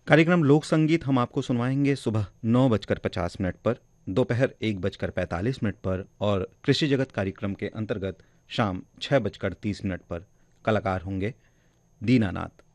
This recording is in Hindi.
कार्यक्रम लोक संगीत हम आपको सुनवाएंगे सुबह 9:50 पर, दोपहर 1:45 पर और कृषि जगत कार्यक्रम के अंतर्गत शाम 6:30 पर। कलाकार होंगे दीनानाथ।